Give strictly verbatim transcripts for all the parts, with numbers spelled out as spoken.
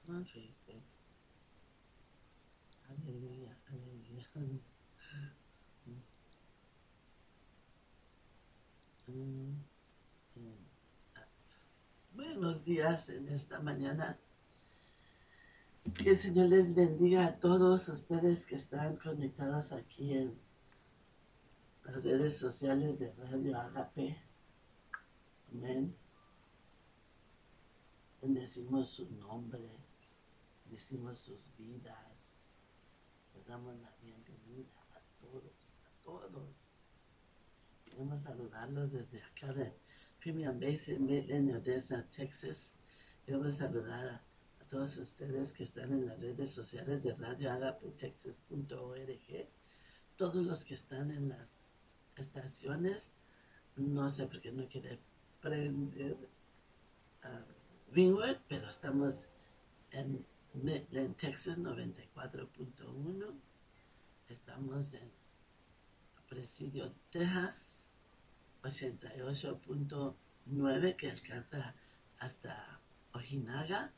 Come on, Trace, babe. Aleluya, aleluya. Mm, mm. Buenos días en esta mañana. Que el Señor les bendiga a todos ustedes que están conectados aquí en las redes sociales de Radio Agape. Amén. Bendecimos su nombre, bendecimos sus vidas. Les damos la bienvenida a todos, a todos. Queremos saludarlos desde acá de Premium Base en Midland, Odessa, Texas. Queremos saludar a, a todos ustedes que están en las redes sociales de Radio Agape Texas punto org. Todos los que están en las estaciones, no sé por qué no quiere prender uh, Ringwood, pero estamos en Midland, Texas noventa y cuatro punto uno. Estamos en Presidio, Texas ochenta y ocho punto nueve, que alcanza hasta Ojinaga.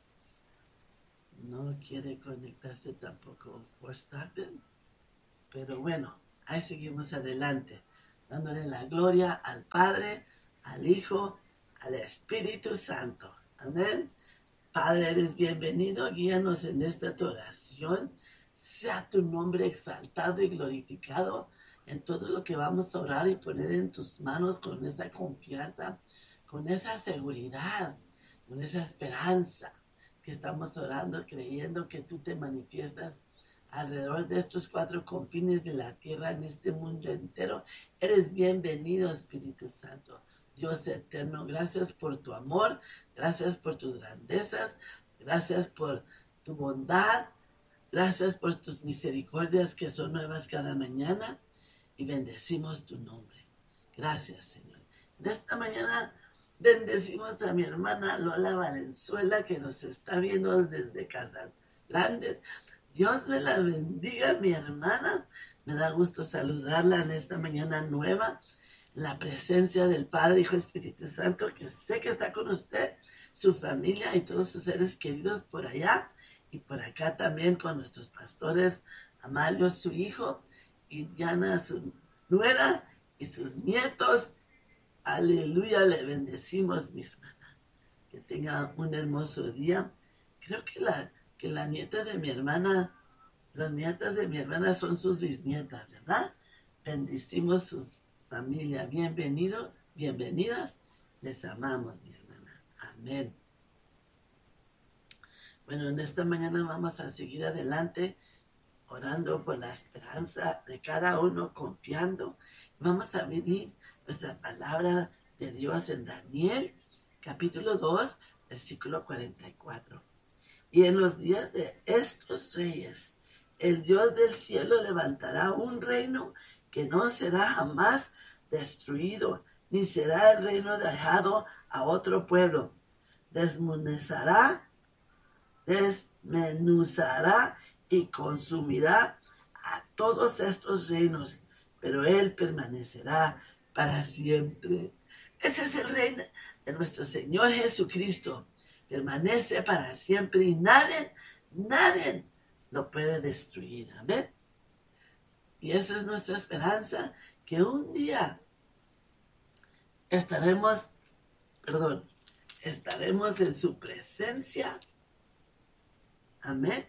No quiere conectarse tampoco Fort Stockton, pero bueno, ahí seguimos adelante, dándole la gloria al Padre, al Hijo, al Espíritu Santo. Amén. Padre, eres bienvenido, guíanos en esta tu oración. Sea tu nombre exaltado y glorificado en todo lo que vamos a orar y poner en tus manos con esa confianza, con esa seguridad, con esa esperanza que estamos orando, creyendo que tú te manifiestas alrededor de estos cuatro confines de la tierra, en este mundo entero. Eres bienvenido, Espíritu Santo, Dios eterno. Gracias por tu amor, gracias por tus grandezas, gracias por tu bondad, gracias por tus misericordias que son nuevas cada mañana, y bendecimos tu nombre. Gracias, Señor. En esta mañana bendecimos a mi hermana Lola Valenzuela, que nos está viendo desde Casas Grandes. Dios me la bendiga, mi hermana. Me da gusto saludarla en esta mañana nueva, en la presencia del Padre, Hijo y Espíritu Santo, que sé que está con usted, su familia y todos sus seres queridos por allá y por acá también, con nuestros pastores, Amalio, su hijo, y Diana, su nuera, y sus nietos. Aleluya, le bendecimos, mi hermana. Que tenga un hermoso día. Creo que la, que la nieta de mi hermana, las nietas de mi hermana son sus bisnietas, ¿verdad? Bendecimos sus familias. Bienvenido, bienvenidas. Les amamos, mi hermana. Amén. Bueno, en esta mañana vamos a seguir adelante, orando por la esperanza de cada uno, confiando. Vamos a abrir nuestra palabra de Dios en Daniel, capítulo dos, versículo cuarenta y cuatro. Y en los días de estos reyes, el Dios del cielo levantará un reino que no será jamás destruido, ni será el reino dejado a otro pueblo. Desmenuzará, desmenuzará y consumirá a todos estos reinos, pero él permanecerá para siempre. Ese es el reino de nuestro Señor Jesucristo. Permanece para siempre y nadie, nadie lo puede destruir. Amén. Y esa es nuestra esperanza, que un día estaremos, perdón, estaremos en su presencia. Amén.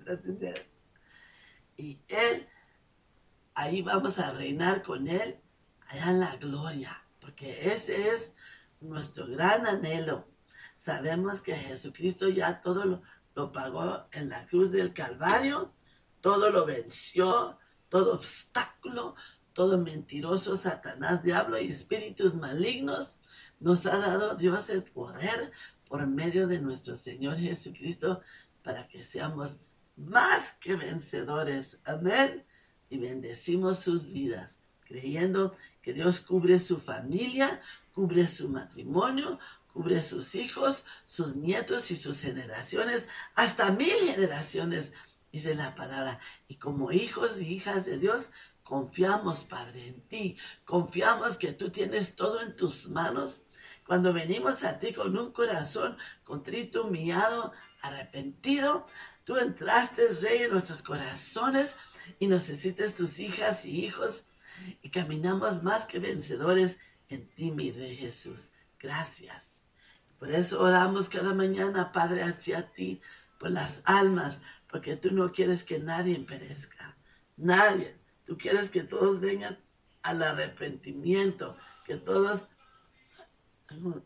Y Él, ahí vamos a reinar con Él, allá en la gloria, porque ese es nuestro gran anhelo. Sabemos que Jesucristo ya todo lo, lo pagó en la cruz del Calvario, todo lo venció, todo obstáculo, todo mentiroso, Satanás, diablo y espíritus malignos. Nos ha dado Dios el poder por medio de nuestro Señor Jesucristo, para que seamos más que vencedores. Amén. Y bendecimos sus vidas, creyendo que Dios cubre su familia, cubre su matrimonio, cubre sus hijos, sus nietos y sus generaciones, hasta mil generaciones, dice la palabra. Y como hijos y hijas de Dios, confiamos, Padre, en ti. Confiamos que tú tienes todo en tus manos. cuando venimos a ti con un corazón contrito, humillado, arrepentido, tú entraste, Rey, en nuestros corazones y nos hiciste tus hijas y hijos y caminamos más que vencedores en ti, mi Rey Jesús. Gracias. Por eso oramos cada mañana, Padre, hacia ti, por las almas, porque tú no quieres que nadie perezca. Nadie. Tú quieres que todos vengan al arrepentimiento, que todos, no,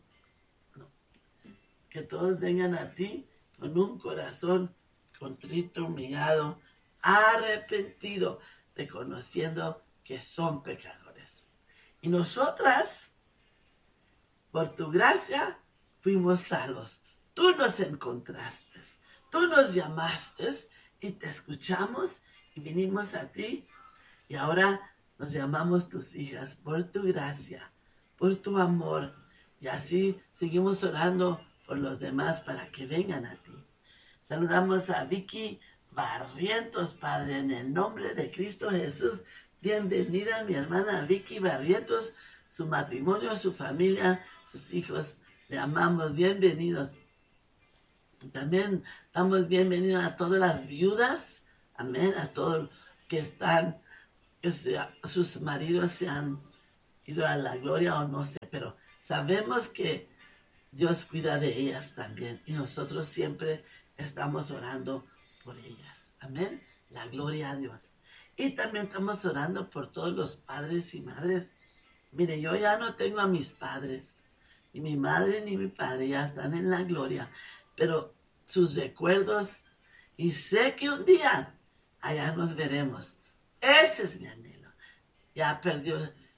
que todos vengan a ti con un corazón contrito, humillado, arrepentido, reconociendo que son pecadores. Y nosotras, por tu gracia, fuimos salvos. Tú nos encontraste, tú nos llamaste y te escuchamos y vinimos a ti. Y ahora nos llamamos tus hijas por tu gracia, por tu amor. Y así seguimos orando por los demás para que vengan a ti. Saludamos a Vicky Barrientos, Padre, en el nombre de Cristo Jesús. Bienvenida mi hermana Vicky Barrientos, su matrimonio, su familia, sus hijos. Le amamos, bienvenidos. También damos bienvenida a todas las viudas, amén, a todos que están, que sus maridos se han ido a la gloria o no sé, pero sabemos que Dios cuida de ellas también y nosotros siempre estamos orando por ellas, amén, la gloria a Dios. Y también estamos orando por todos los padres y madres. Mire, yo ya no tengo a mis padres, ni mi madre ni mi padre ya están en la gloria, pero sus recuerdos, y sé que un día allá nos veremos. Ese es mi anhelo. Ya perdió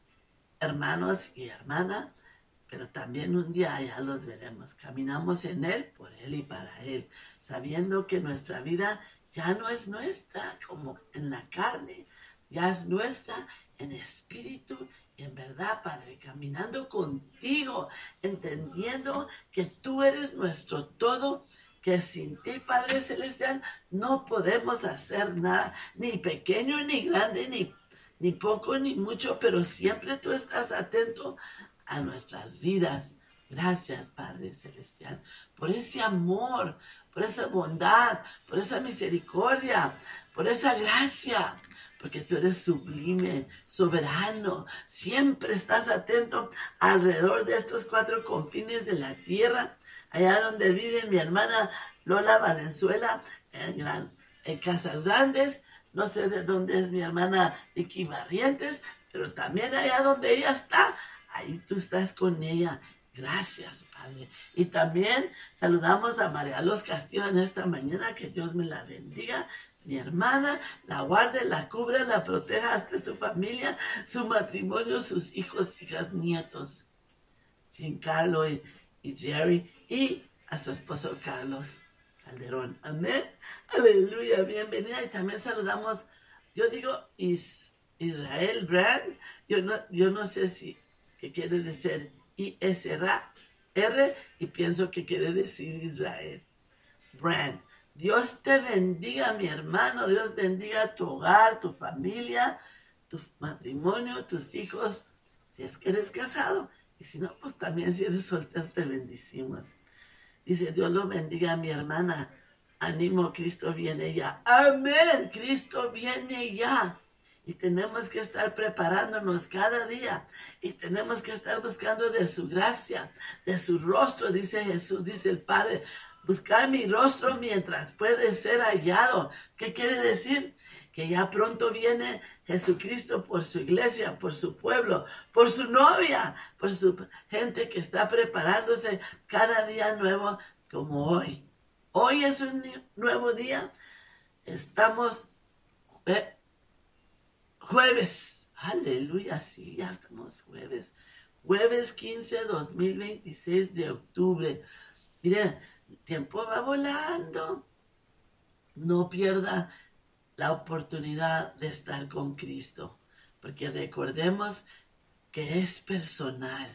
hermanos y hermana, pero también un día allá los veremos. Caminamos en Él, por Él y para Él, sabiendo que nuestra vida ya no es nuestra como en la carne, ya es nuestra en espíritu y en verdad, Padre, caminando contigo, entendiendo que tú eres nuestro todo, que sin ti, Padre Celestial, no podemos hacer nada, ni pequeño, ni grande, ni, ni poco, ni mucho, pero siempre tú estás atento a nuestras vidas. Gracias, Padre Celestial, por ese amor, por esa bondad, por esa misericordia, por esa gracia, porque tú eres sublime, soberano, siempre estás atento alrededor de estos cuatro confines de la tierra, allá donde vive mi hermana Lola Valenzuela, en, gran, en Casas Grandes, no sé de dónde es mi hermana Vicky Barrientos, pero también allá donde ella está, ahí tú estás con ella. Gracias, Padre. Y también saludamos a María Los Castillo en esta mañana, que Dios me la bendiga. Mi hermana, la guarde, la cubra, la proteja hasta su familia, su matrimonio, sus hijos, hijas, nietos. Giancarlo y, y Jerry, y a su esposo Carlos Calderón. Amén. Aleluya, bienvenida. Y también saludamos, yo digo Is, Israel Brand, yo no, yo no sé si, qué quiere decir I S R, y pienso que quiere decir Israel Brand. Dios te bendiga, mi hermano. Dios bendiga tu hogar, tu familia, tu matrimonio, tus hijos, si es que eres casado. Y si no, pues también si eres soltero, te bendicimos. Dice, Dios lo bendiga a mi hermana. Ánimo, Cristo viene ya. Amén, Cristo viene ya. Y tenemos que estar preparándonos cada día. Y tenemos que estar buscando de su gracia, de su rostro, dice Jesús, dice el Padre. Buscar mi rostro mientras puede ser hallado. ¿Qué quiere decir? Que ya pronto viene Jesucristo por su iglesia, por su pueblo, por su novia, por su gente que está preparándose cada día nuevo como hoy. Hoy es un nuevo día. Estamos eh, jueves. Aleluya, sí, ya estamos jueves. Jueves quince, dos mil veintiséis de octubre. Miren, el tiempo va volando. No pierda la oportunidad de estar con Cristo, porque recordemos que es personal.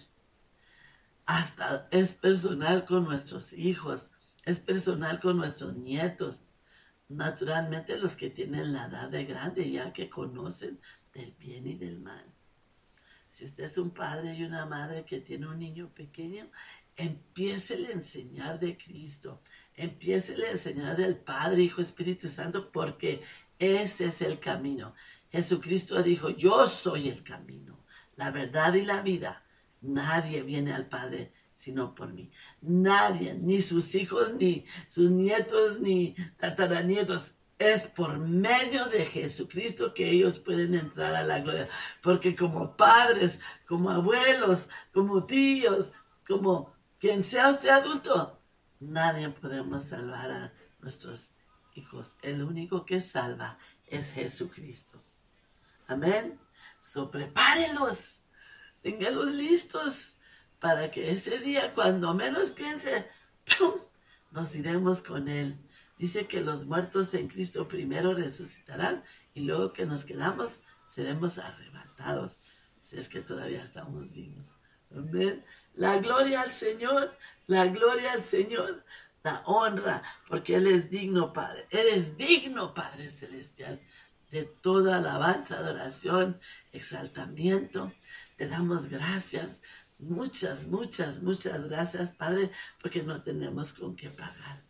Hasta es personal con nuestros hijos, es personal con nuestros nietos. Naturalmente los que tienen la edad de grande, ya que conocen del bien y del mal. Si usted es un padre y una madre que tiene un niño pequeño, empiécele a enseñar de Cristo. Empiécele a enseñar del Padre, Hijo, Espíritu Santo, porque ese es el camino. Jesucristo dijo, yo soy el camino, la verdad y la vida. Nadie viene al Padre sino por mí. Nadie, ni sus hijos, ni sus nietos, ni tataranietos. Es por medio de Jesucristo que ellos pueden entrar a la gloria. Porque como padres, como abuelos, como tíos, como quien sea usted adulto, nadie podemos salvar a nuestros hijos. El único que salva es Jesucristo. Amén. So, prepárenlos. Ténganlos listos para que ese día, cuando menos piense, ¡pum!, nos iremos con Él. Dice que los muertos en Cristo primero resucitarán y luego que nos quedamos seremos arrebatados. Si es que todavía estamos vivos. Amén. La gloria al Señor, la gloria al Señor, la honra, porque Él es digno, Padre. Él es digno, Padre Celestial, de toda alabanza, adoración, exaltamiento. Te damos gracias, muchas, muchas, muchas gracias, Padre, porque no tenemos con qué pagarte.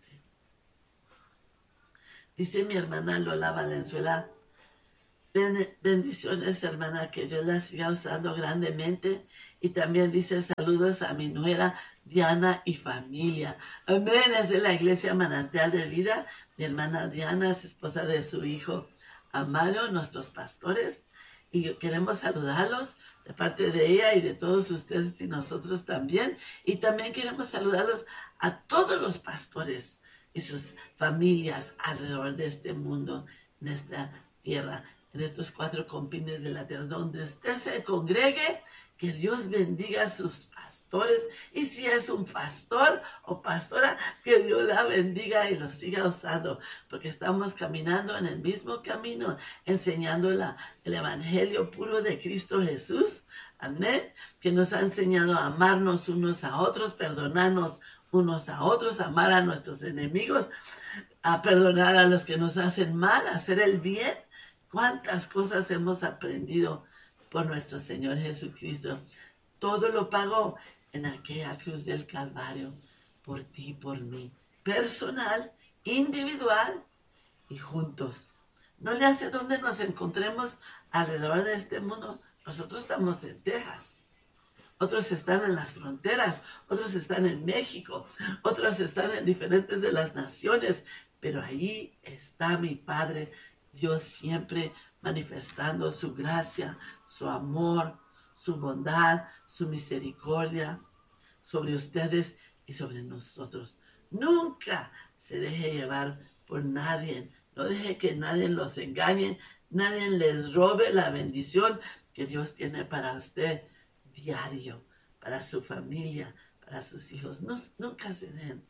Dice mi hermana Lola Valenzuela, bendiciones, hermana, que Dios la siga usando grandemente. Y también dice saludos a mi nuera Diana y familia. Amén, es de la iglesia Manantial de Vida. Mi hermana Diana es esposa de su hijo Amaro, nuestros pastores. Y queremos saludarlos de parte de ella y de todos ustedes y nosotros también. Y también queremos saludarlos a todos los pastores y sus familias alrededor de este mundo, en esta tierra, en estos cuatro confines de la tierra, donde usted se congregue, que Dios bendiga a sus pastores, y si es un pastor o pastora, que Dios la bendiga y lo siga usando, porque estamos caminando en el mismo camino, enseñando la, el evangelio puro de Cristo Jesús, amén, que nos ha enseñado a amarnos unos a otros, perdonarnos unos a otros, amar a nuestros enemigos, a perdonar a los que nos hacen mal, a hacer el bien. ¿Cuántas cosas hemos aprendido por nuestro Señor Jesucristo? Todo lo pagó en aquella cruz del Calvario, por ti y por mí. Personal, individual y juntos. No le hace donde nos encontremos alrededor de este mundo. Nosotros estamos en Texas. Otros están en las fronteras, otros están en México, otros están en diferentes de las naciones, pero ahí está mi Padre, Dios siempre manifestando su gracia, su amor, su bondad, su misericordia sobre ustedes y sobre nosotros. Nunca se deje llevar por nadie, no deje que nadie los engañe, nadie les robe la bendición que Dios tiene para usted. Diario, para su familia, para sus hijos. No, nunca se den.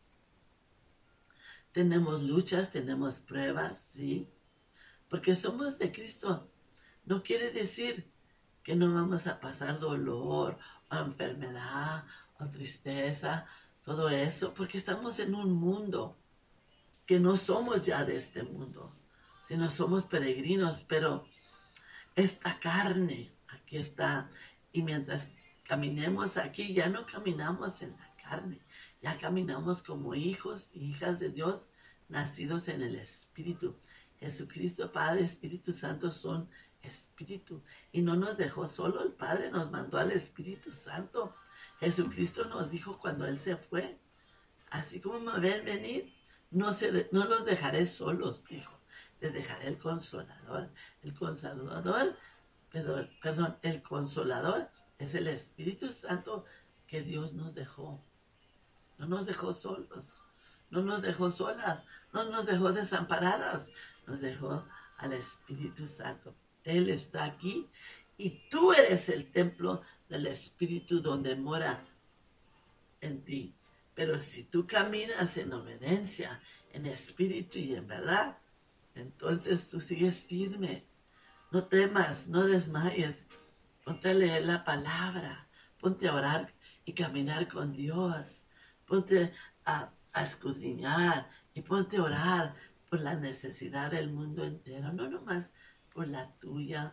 Tenemos luchas, tenemos pruebas, sí, porque somos de Cristo. No quiere decir que no vamos a pasar dolor o enfermedad o tristeza, todo eso, porque estamos en un mundo que no somos ya de este mundo, sino somos peregrinos, pero esta carne aquí está. Y mientras caminemos aquí, ya no caminamos en la carne, ya caminamos como hijos y hijas de Dios, nacidos en el Espíritu. Jesucristo, Padre, Espíritu Santo son Espíritu. Y no nos dejó solo, el Padre nos mandó al Espíritu Santo. Jesucristo nos dijo cuando Él se fue, así como me ven venir, no, se, no los dejaré solos, dijo. Les dejaré el Consolador. El Consolador Perdón, perdón, el Consolador es el Espíritu Santo que Dios nos dejó. No nos dejó solos, no nos dejó solas, no nos dejó desamparadas, nos dejó al Espíritu Santo. Él está aquí y tú eres el templo del Espíritu donde mora en ti. Pero si tú caminas en obediencia, en espíritu y en verdad, entonces tú sigues firme. No temas, no desmayes. Ponte a leer la palabra. Ponte a orar y caminar con Dios. Ponte a, a escudriñar y ponte a orar por la necesidad del mundo entero. No nomás por la tuya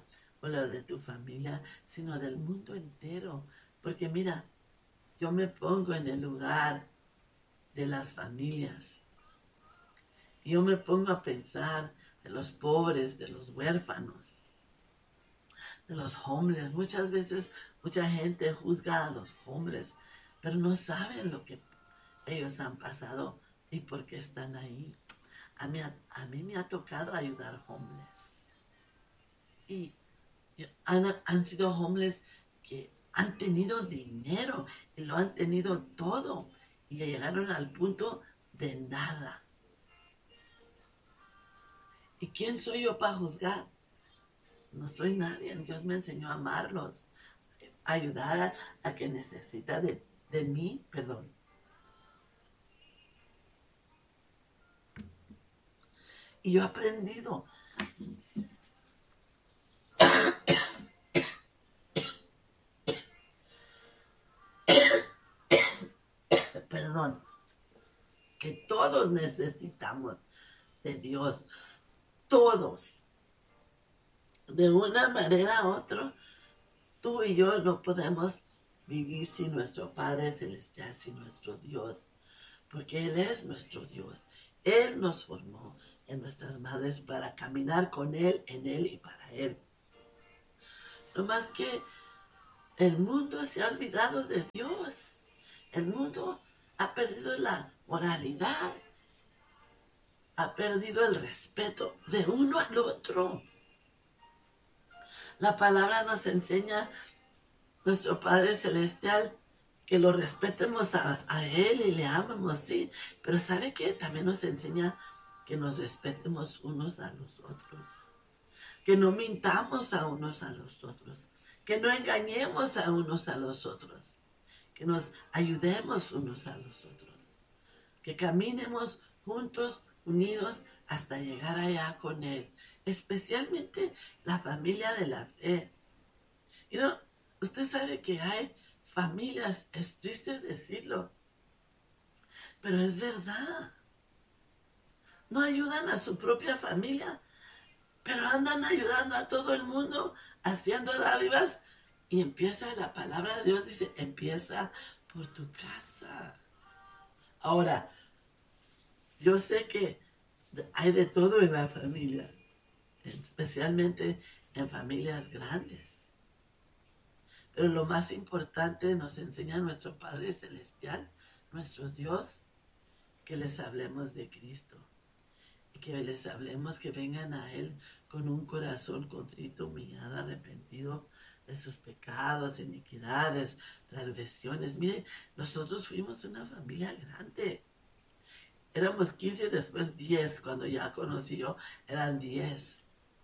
o lo de tu familia, sino del mundo entero. Porque mira, yo me pongo en el lugar de las familias. Y yo me pongo a pensar de los pobres, de los huérfanos, de los homeless. Muchas veces mucha gente juzga a los homeless, pero no saben lo que ellos han pasado y por qué están ahí. A mí, a mí me ha tocado ayudar homeless. Y han, han sido homeless que han tenido dinero y lo han tenido todo. Y llegaron al punto de nada. ¿Y quién soy yo para juzgar? No soy nadie. Dios me enseñó a amarlos, a ayudar a, a que necesita de, de mí, perdón. Y yo he aprendido perdón, que todos necesitamos de Dios. Todos. De una manera u otra, tú y yo no podemos vivir sin nuestro Padre Celestial, sin nuestro Dios. Porque Él es nuestro Dios. Él nos formó en nuestras madres para caminar con Él, en Él y para Él. No más que el mundo se ha olvidado de Dios. El mundo ha perdido la moralidad. Ha perdido el respeto de uno al otro. La palabra nos enseña, nuestro Padre Celestial, que lo respetemos a, a Él y le amemos, sí. Pero ¿sabe qué? También nos enseña que nos respetemos unos a los otros. Que no mintamos a unos a los otros. Que no engañemos a unos a los otros. Que nos ayudemos unos a los otros. Que caminemos juntos, unidos, hasta llegar allá con Él. Especialmente la familia de la fe. Y no, usted sabe que hay familias, es triste decirlo, pero es verdad. No ayudan a su propia familia, pero andan ayudando a todo el mundo, haciendo dádivas. Y empieza la palabra de Dios, dice, empieza por tu casa. Ahora, yo sé que hay de todo en la familia, especialmente en familias grandes. Pero lo más importante nos enseña nuestro Padre Celestial, nuestro Dios, que les hablemos de Cristo. Y que les hablemos que vengan a Él con un corazón contrito, humillado, arrepentido de sus pecados, iniquidades, transgresiones. Mire, nosotros fuimos una familia grande. Éramos quince, después diez. Cuando ya conocí yo, eran diez.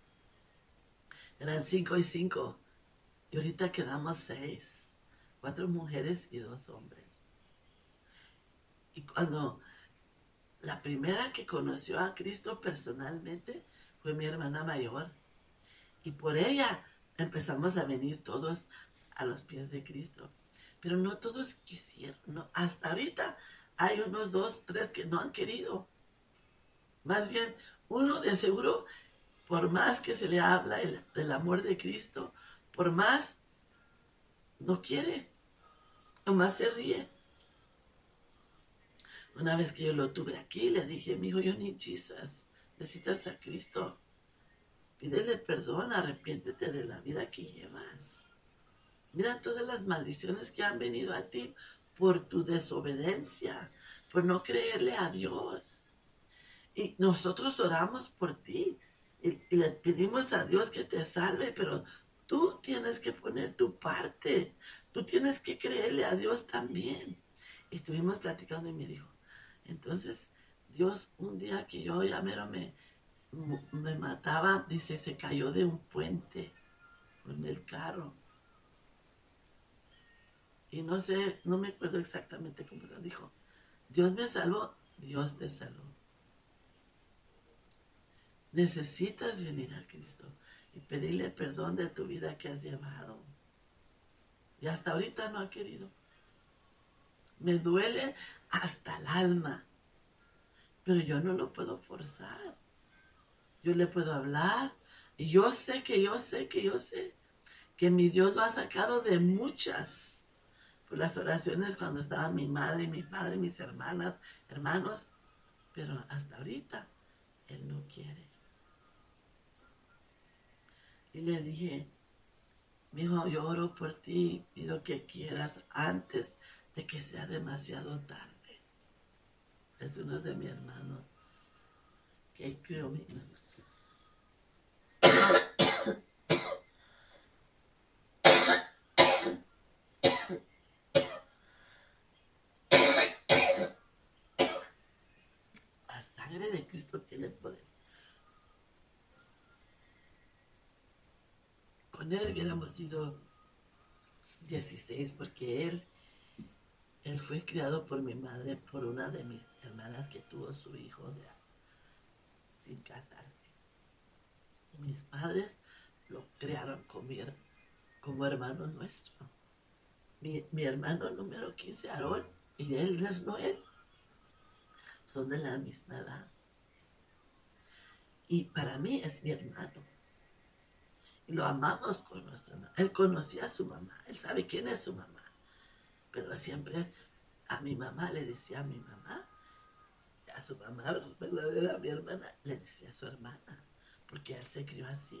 Eran cinco y cinco. Y ahorita quedamos seis. Cuatro mujeres y dos hombres. Y cuando la primera que conoció a Cristo personalmente fue mi hermana mayor. Y por ella empezamos a venir todos a los pies de Cristo. Pero no todos quisieron. No. Hasta ahorita hay unos dos, tres que no han querido. Más bien, uno de seguro, por más que se le habla el, del amor de Cristo, por más, no quiere. Nomás se ríe. Una vez que yo lo tuve aquí, le dije, mi hijo, yo ni chisas, necesitas a Cristo. Pídele perdón, arrepiéntete de la vida que llevas. Mira todas las maldiciones que han venido a ti por tu desobediencia, por no creerle a Dios. Y nosotros oramos por ti y, y le pedimos a Dios que te salve, pero tú tienes que poner tu parte. Tú tienes que creerle a Dios también. Y estuvimos platicando y me dijo, entonces Dios, un día que yo ya mero me, me mataba, dice, se cayó de un puente con el carro. Y no sé, no me acuerdo exactamente cómo se dijo. Dios me salvó, Dios te salvó. Necesitas venir a Cristo y pedirle perdón de tu vida que has llevado. Y hasta ahorita no ha querido. Me duele hasta el alma. Pero yo no lo puedo forzar. Yo le puedo hablar, Y yo sé que yo sé que yo sé que mi Dios lo ha sacado de muchas. Por las oraciones cuando estaban mi madre y mi padre, mis hermanas, hermanos. Pero hasta ahorita, Él no quiere. Y le dije, mijo, yo oro por ti, pido que quieras antes de que sea demasiado tarde. Es uno de mis hermanos que creo mi La sangre de Cristo tiene poder. Con Él hubiéramos sido dieciséis porque Él, Él fue criado por mi madre, por una de mis hermanas que tuvo su hijo de, sin casarse. Y mis padres lo criaron como, como hermano nuestro. Mi, mi hermano número quince, Aarón, y él es Noel. Son de la misma edad. Y para mí es mi hermano. Y lo amamos con nuestro hermano. Él conocía a su mamá. Él sabe quién es su mamá. Pero siempre a mi mamá le decía a mi mamá, a su mamá verdadera, a mi hermana, le decía a su hermana. Porque él se crió así.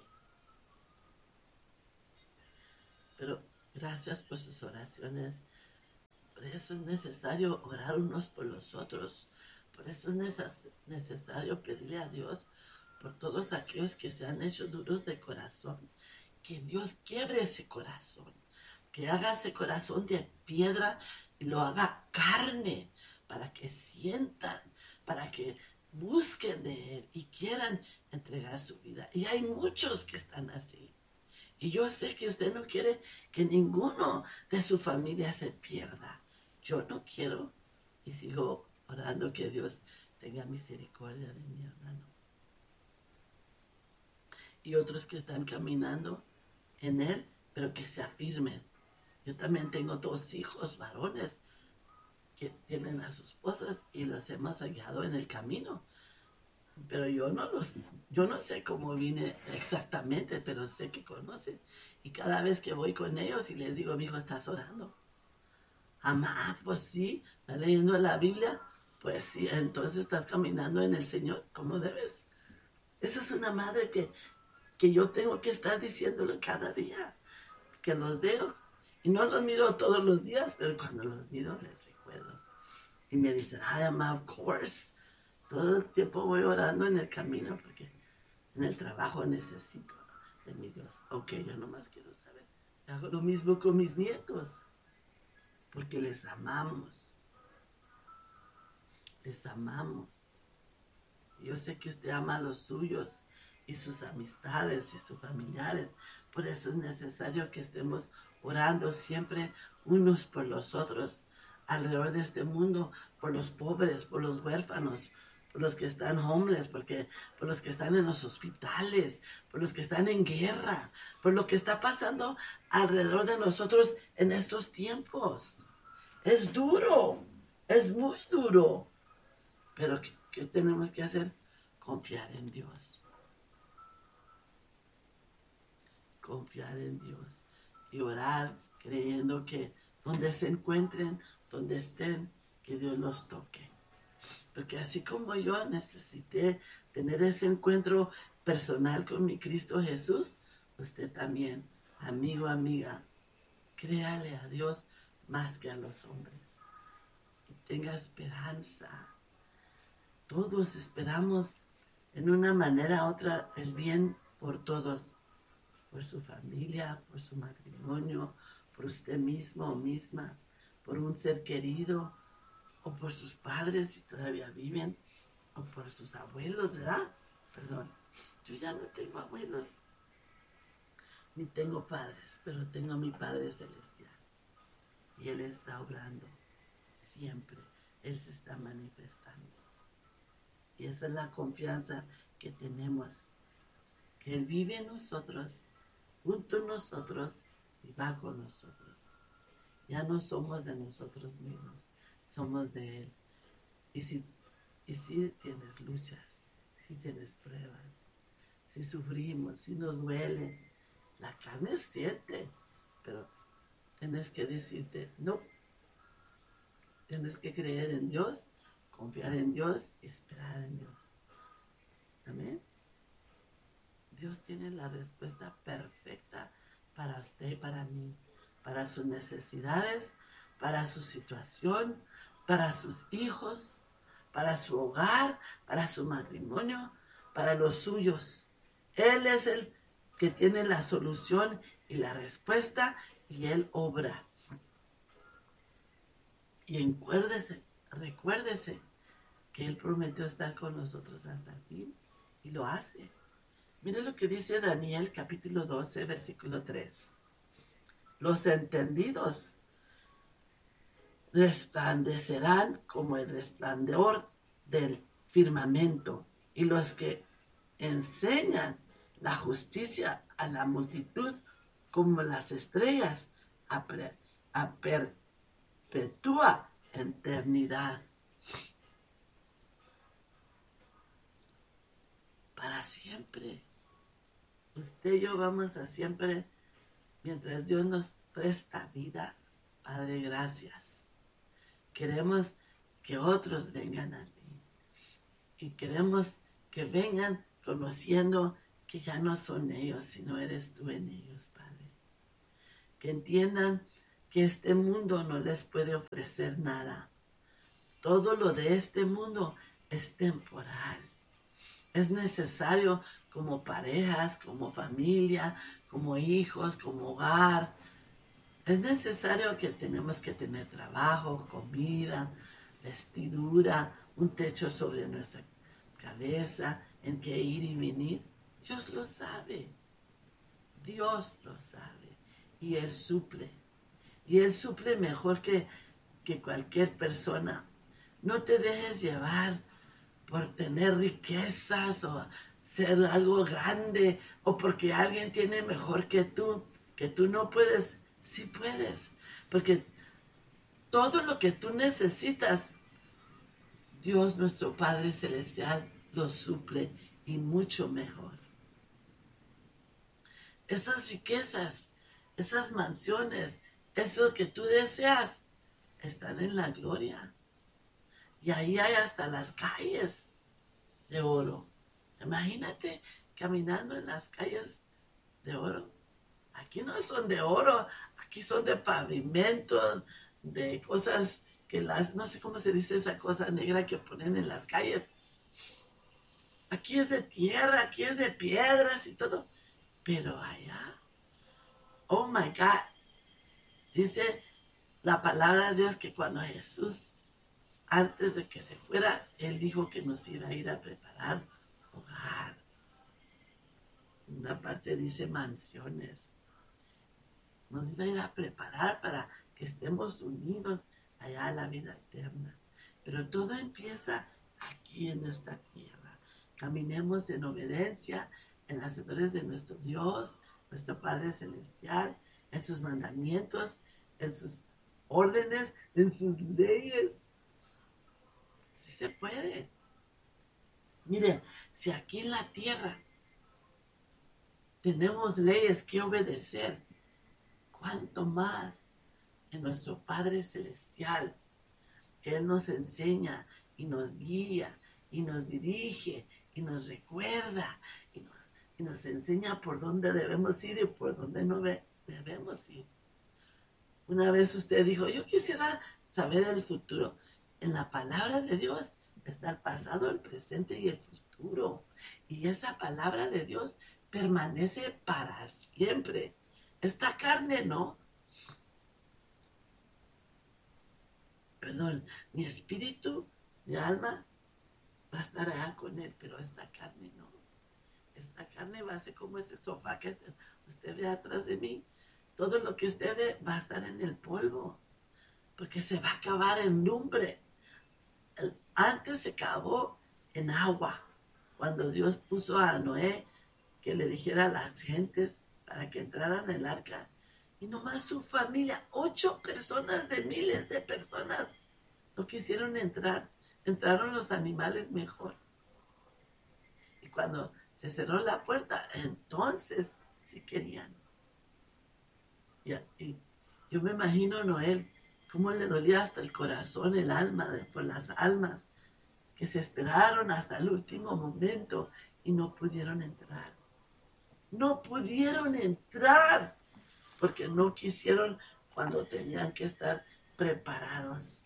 Pero gracias por sus oraciones. Por eso es necesario orar unos por los otros. Por eso es neces necesario pedirle a Dios por todos aquellos que se han hecho duros de corazón. Que Dios quiebre ese corazón. Que haga ese corazón de piedra y lo haga carne. Para que sientan, para que busquen de Él y quieran entregar su vida. Y hay muchos que están así. Y yo sé que usted no quiere que ninguno de su familia se pierda. Yo no quiero y sigo orando que Dios tenga misericordia de mi hermano. Y otros que están caminando en Él, pero que se afirmen. Yo también tengo dos hijos varones que tienen a sus esposas y los hemos hallado en el camino. Pero yo no los, yo no sé cómo vine exactamente, pero sé que conocen. Y cada vez que voy con ellos y les digo, mi hijo, ¿estás orando? Amá, pues sí, ¿estás leyendo la Biblia? Pues sí, entonces estás caminando en el Señor como debes. Esa es una madre que, que yo tengo que estar diciéndolo cada día, que los veo. Y no los miro todos los días, pero cuando los miro les recuerdo. Y me dicen, ay, mamá, of course. Todo el tiempo voy orando en el camino porque en el trabajo necesito de mi Dios. Ok, yo nomás quiero saber. Hago lo mismo con mis nietos porque les amamos. Les amamos. Yo sé que usted ama a los suyos y sus amistades y sus familiares. Por eso es necesario que estemos orando siempre unos por los otros alrededor de este mundo, por los pobres, por los huérfanos, por los que están homeless, porque, por los que están en los hospitales, por los que están en guerra, por lo que está pasando alrededor de nosotros en estos tiempos. Es duro, es muy duro, pero ¿qué, qué tenemos que hacer? Confiar en Dios. Confiar en Dios y orar creyendo que donde se encuentren, donde estén, que Dios los toque. Porque así como yo necesité tener ese encuentro personal con mi Cristo Jesús, usted también, amigo, amiga, créale a Dios más que a los hombres. Y tenga esperanza. Todos esperamos en una manera u otra el bien por todos. Por su familia, por su matrimonio, por usted mismo o misma, por un ser querido, o por sus padres si todavía viven, o por sus abuelos, ¿verdad? Perdón, yo ya no tengo abuelos, ni tengo padres, pero tengo a mi Padre Celestial. Y Él está obrando siempre, Él se está manifestando. Y esa es la confianza que tenemos, que Él vive en nosotros, junto a nosotros y va con nosotros. Ya no somos de nosotros mismos, somos de Él. Y si, y si tienes luchas, si tienes pruebas, si sufrimos, si nos duele. La carne siente, pero tienes que decirte, no. Tienes que creer en Dios, confiar en Dios y esperar en Dios. Amén. Dios tiene la respuesta perfecta para usted y para mí, para sus necesidades, para su situación, para sus hijos, para su hogar, para su matrimonio, para los suyos. Él es el que tiene la solución y la respuesta y Él obra. Y recuérdese, recuérdese que Él prometió estar con nosotros hasta el fin y lo hace. Mire lo que dice Daniel capítulo doce, versículo tres. Los entendidos resplandecerán como el resplandor del firmamento, y los que enseñan la justicia a la multitud como las estrellas a, pre, a perpetua eternidad. Para siempre. Usted y yo vamos a siempre, mientras Dios nos presta vida. Padre, gracias. Queremos que otros vengan a ti. Y queremos que vengan conociendo que ya no son ellos, sino eres tú en ellos, Padre. Que entiendan que este mundo no les puede ofrecer nada. Todo lo de este mundo es temporal. Es necesario como parejas, como familia, como hijos, como hogar. Es necesario que tenemos que tener trabajo, comida, vestidura, un techo sobre nuestra cabeza, en que ir y venir. Dios lo sabe. Dios lo sabe. Y Él suple. Y Él suple mejor que, que cualquier persona. No te dejes llevar por tener riquezas o ser algo grande o porque alguien tiene mejor que tú, que tú no puedes. Sí puedes, porque todo lo que tú necesitas, Dios nuestro Padre Celestial lo suple y mucho mejor. Esas riquezas, esas mansiones, eso que tú deseas, están en la gloria. Y ahí hay hasta las calles de oro. Imagínate caminando en las calles de oro. Aquí no son de oro, aquí son de pavimento, de cosas que las, no sé cómo se dice esa cosa negra que ponen en las calles. Aquí es de tierra, aquí es de piedras y todo. Pero allá, oh my God, dice la palabra de Dios que cuando Jesús, antes de que se fuera, Él dijo que nos iba a ir a preparar hogar. Una parte dice mansiones. Nos iba a ir a preparar para que estemos unidos allá a la vida eterna. Pero todo empieza aquí en esta tierra. Caminemos en obediencia, en hacedores de nuestro Dios, nuestro Padre Celestial, en sus mandamientos, en sus órdenes, en sus leyes. Sí se puede. Miren, si aquí en la tierra tenemos leyes que obedecer, cuánto más en nuestro Padre Celestial, que Él nos enseña y nos guía y nos dirige y nos recuerda y nos, y nos enseña por dónde debemos ir y por dónde no debemos ir. Una vez usted dijo, yo quisiera saber el futuro. En la palabra de Dios está el pasado, el presente y el futuro. Y esa palabra de Dios permanece para siempre. Esta carne no. Perdón, mi espíritu, mi alma va a estar allá con Él, pero esta carne no. Esta carne va a ser como ese sofá que usted ve atrás de mí. Todo lo que usted ve va a estar en el polvo, porque se va a acabar en lumbre. Antes se acabó en agua, cuando Dios puso a Noé que le dijera a las gentes para que entraran en el arca. Y nomás su familia, ocho personas de miles de personas, no quisieron entrar. Entraron los animales mejor. Y cuando se cerró la puerta, entonces sí querían. Y, y yo me imagino a Noel cómo le dolía hasta el corazón, el alma, de, por las almas que se esperaron hasta el último momento y no pudieron entrar. No pudieron entrar porque no quisieron cuando tenían que estar preparados.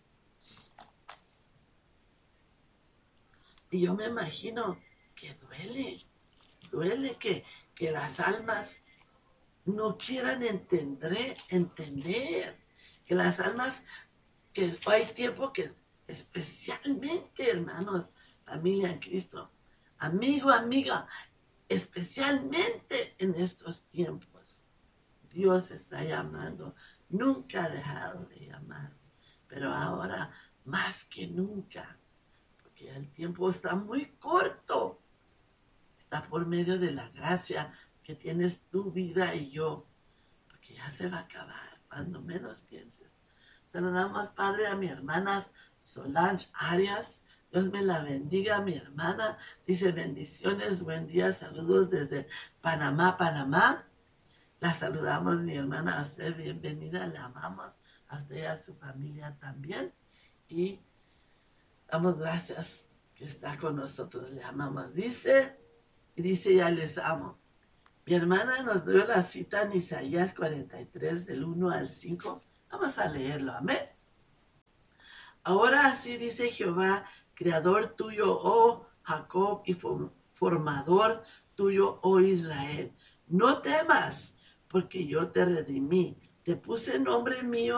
Y yo me imagino que duele, duele que, que las almas no quieran entender, entender, que las almas, que hay tiempo que especialmente, hermanos, familia en Cristo, amigo, amiga, especialmente en estos tiempos, Dios está llamando, nunca ha dejado de llamar, pero ahora más que nunca, porque el tiempo está muy corto, está por medio de la gracia que tienes tu vida y yo, porque ya se va a acabar, cuando menos pienses. Saludamos, Padre, a mi hermana Solange Arias. Dios me la bendiga, mi hermana. Dice, bendiciones, buen día, saludos desde Panamá, Panamá. La saludamos, mi hermana, a usted bienvenida, le amamos, a usted y a su familia también. Y damos gracias que está con nosotros, le amamos. Dice, y dice, ya les amo. Mi hermana nos dio la cita en Isaías cuarenta y tres, del uno al cinco. Vamos a leerlo, amén. Ahora así dice Jehová, creador tuyo, oh Jacob, y formador tuyo, oh Israel. No temas, porque yo te redimí. Te puse nombre mío